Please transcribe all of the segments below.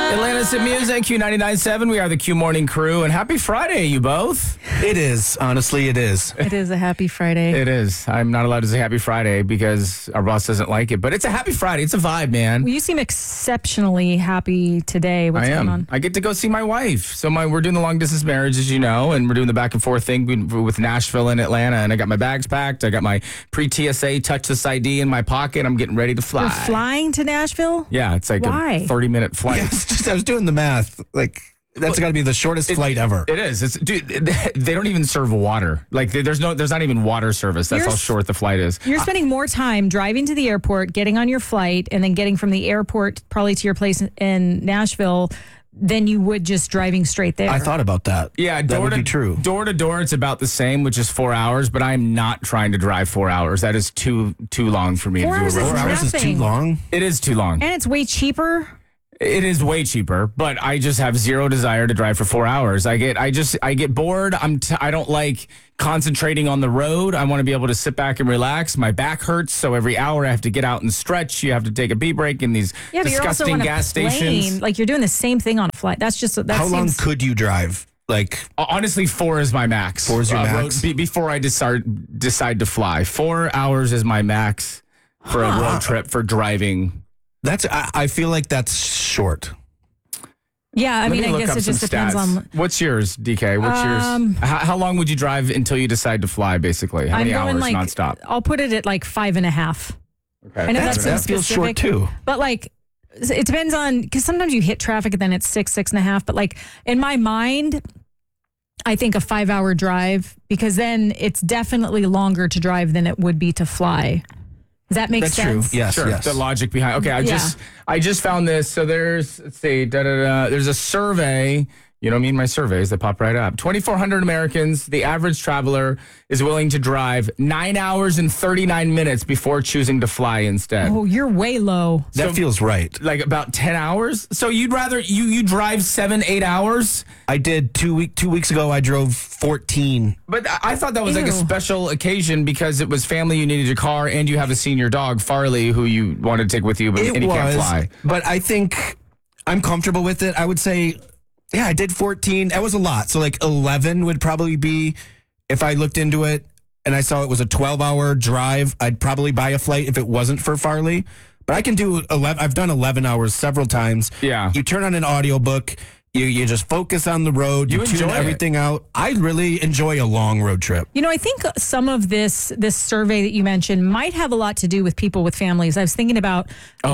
Atlantis at Music, Q99.7. We are the Q Morning Crew, and happy Friday, you both. It is. Honestly, it is. It is a happy Friday. It is. I'm not allowed to say happy Friday because our boss doesn't like it, but it's a happy Friday. It's a vibe, man. Well, you seem exceptionally happy today. What's I am. going on? I get to go see my wife. So we're doing the long distance marriage, as you know, and we're doing the back and forth thing with Nashville and Atlanta. And I got my bags packed. I got my pre-TSA touchless ID in my pocket. I'm getting ready to fly. You're flying to Nashville? Yeah, it's like Why? a 30-minute flight. Yeah, it's just, I was doing the math. Like, that's got to be the shortest flight ever. It is. Dude, they don't even serve water. Like, there's not even water service. That's how short the flight is. You're spending more time driving to the airport, getting on your flight, and then getting from the airport probably to your place in Nashville than you would just driving straight there. I thought about that. Yeah, that would be true. Door to door, it's about the same, which is 4 hours, but I'm not trying to drive 4 hours. That is too long for me to do. 4 hours is 4 hours is too nothing. long. It is too long. And it's way cheaper. It is way cheaper, but I just have zero desire to drive for 4 hours. I get bored. I don't like concentrating on the road. I want to be able to sit back and relax. My back hurts, so every hour I have to get out and stretch. You have to take a pee break in these Yeah, but you're also disgusting on a gas plane. stations. Like, you're doing the same thing on a flight. How long could you drive? Like, Honestly, 4 is my max. 4 is your max? Before I decide to fly. 4 hours is my max for a road trip for driving. I feel like that's short. Yeah, I Let mean, me I look guess up it just some depends stats. on. What's yours, DK? What's yours? How long would you drive until you decide to fly, basically? How many hours nonstop? I'll put it at like 5.5. Okay. I know That that's feels short too. But like, it depends on, because sometimes you hit traffic and then it's 6.5. But like, in my mind, I think a 5-hour drive, because then it's definitely longer to drive than it would be to fly. Does that make That's sense? true. Yes, Sure. yes. The logic behind. Okay, I just found this. So there's there's a survey. You know what I mean? My surveys, they pop right up. 2,400 Americans, the average traveler is willing to drive 9 hours and 39 minutes before choosing to fly instead. Oh, you're way low. That feels right. Like about 10 hours? So you'd rather, you drive 7-8 hours? I did 2 weeks ago. I drove 14. But I thought that was like a Ew. special occasion because it was family, you needed a car, and you have a senior dog, Farley, who you wanted to take with you, and he can't fly. But I think I'm comfortable with it. I would say, yeah, I did 14. That was a lot. So like 11 would probably be, if I looked into it and I saw it was a 12-hour drive, I'd probably buy a flight if it wasn't for Farley. But I can do 11. I've done 11 hours several times. Yeah. You turn on an audiobook. You just focus on the road. You tune enjoy everything out. I really enjoy a long road trip. You know, I think some of this survey that you mentioned might have a lot to do with people with families. I was thinking about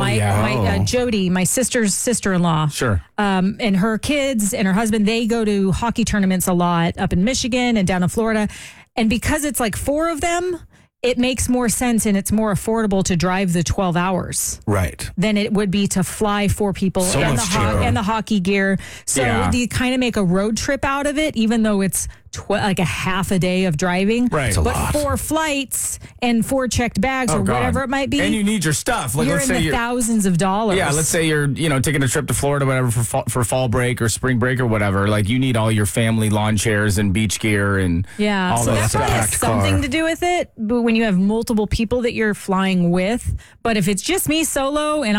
Jody, my sister's sister-in-law. Sure. And her kids and her husband, they go to hockey tournaments a lot up in Michigan and down in Florida. And because it's like 4 of them, it makes more sense and it's more affordable to drive the 12 hours. Right. Than it would be to fly 4 people So and, much cheaper. and the hockey gear. So you kind of make a road trip out of it, even though it's like a half a day of driving. Right. It's a But lot. 4 flights and 4 checked bags or God. whatever it might be. And you need your stuff. Like, you're let's in say the you're thousands of dollars. Yeah, let's say you're, taking a trip to Florida, whatever, for fall break or spring break or whatever. Like, you need all your family lawn chairs and beach gear and Yeah, all so that that stuff. probably has something to do with it. But when you have multiple people that you're flying with, but if it's just me solo and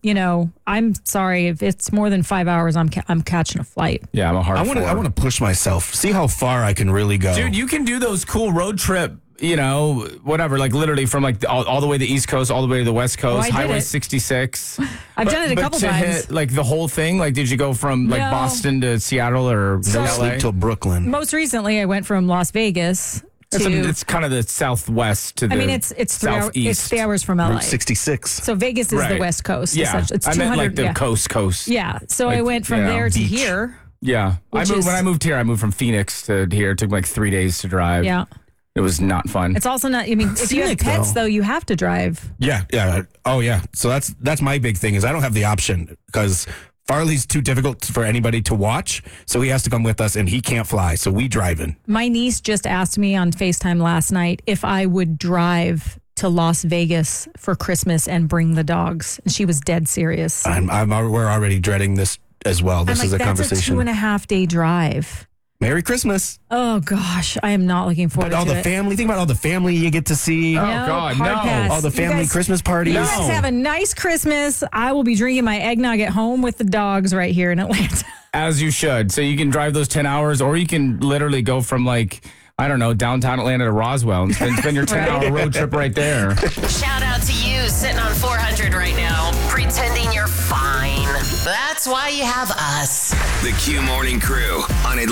I'm sorry, if it's more than 5 hours, I'm catching a flight. Yeah, I'm a hard I want to push myself. See how far I can really go. Dude, you can do those cool road trip, whatever, like literally from like all the way to the East Coast, all the way to the West Coast, I did Highway it. 66. I've done it a couple to times. hit like the whole thing, like did you go from like No. Boston to Seattle or No LA? sleep till Brooklyn. Most recently, I went from Las Vegas to. It's kind of the southwest to the I mean, it's 3 hours. southeast. It's 3 hours from LA. Route 66. So Vegas is the Right. West Coast. Yeah, It's I 200. meant like the yeah. coast. Yeah. So I like, went from there to beach. here. Yeah, Which when is- I moved here, I moved from Phoenix to here. It took like 3 days to drive. Yeah. It was not fun. It's also not. I mean, if you have Scenic, pets, though. though, you have to drive. Yeah. Oh, yeah. So that's my big thing is I don't have the option because Farley's too difficult for anybody to watch. So he has to come with us and he can't fly. So we driving. My niece just asked me on FaceTime last night if I would drive to Las Vegas for Christmas and bring the dogs. And she was dead serious. We're already dreading this as well. This I'm is like, a that's conversation. a 2.5 day drive. Merry Christmas. Oh gosh, I am not looking forward But all to the it. family, think about all the family you get to see. Oh, God, hard no. pass. All the You family guys- Christmas parties. You guys have a nice Christmas. I will be drinking my eggnog at home with the dogs right here in Atlanta. As you should. So you can drive those 10 hours, or you can literally go from I don't know, downtown Atlanta to Roswell and spend your 10-hour road trip right there. Shout out to you sitting on 400 right now, pretending you're fine. That's why you have us. The Q Morning Crew on Atlanta's